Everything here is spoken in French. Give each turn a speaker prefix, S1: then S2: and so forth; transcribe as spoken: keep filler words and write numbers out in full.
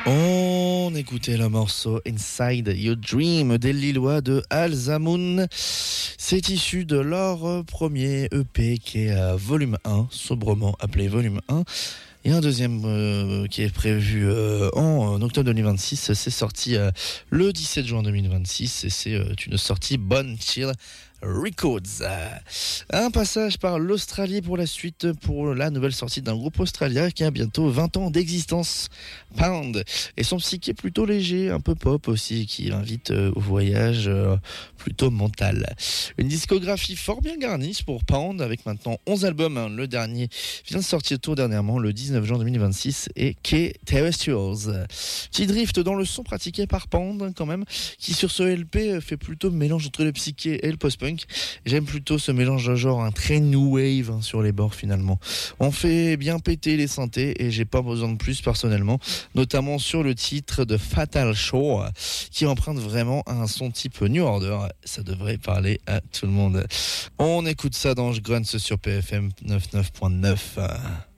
S1: On écoutait le morceau Inside Your Dream des Lillois de Alzamoun. C'est issu de leur premier E P qui est à volume un, sobrement appelé volume un. Et un deuxième euh, qui est prévu euh, en, en octobre deux mille vingt-six. C'est sorti euh, le dix-sept juin deux mille vingt-six et c'est euh, une sortie Bon Chill Records. Un passage par l'Australie pour la suite, pour la nouvelle sortie d'un groupe australien qui a bientôt vingt ans d'existence, Pound, et son psyché plutôt léger, un peu pop aussi, qui invite au voyage plutôt mental. Une discographie fort bien garnie pour Pound, avec maintenant onze albums. Le dernier vient de sortir tout dernièrement, le dix-neuf juin deux mille vingt-six, et K Terrestrials. Petit drift dans le son pratiqué par Pound quand même, qui sur ce L P fait plutôt le mélange entre le psyché et le post-punk. J'aime plutôt ce mélange de genre, un très new wave hein, sur les bords finalement. On fait bien péter les synthés et j'ai pas besoin de plus personnellement, notamment sur le titre de Fatal Show qui emprunte vraiment un son type New Order. Ça devrait parler à tout le monde. On écoute ça dans Je Grunts sur P F M quatre-vingt-neuf point neuf.